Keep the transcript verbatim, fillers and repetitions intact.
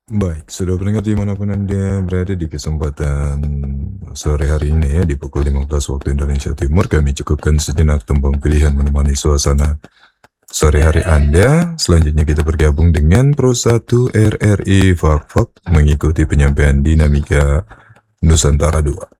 Baik, sudah pendengar dimanapun Anda berada di kesempatan sore hari ini ya, di pukul lima belas waktu Indonesia Timur, kami cukupkan sejenak tembang pilihan menemani suasana sore hari Anda. Selanjutnya kita bergabung dengan Pro satu R R I Fak Fak mengikuti penyampaian dinamika Nusantara dua.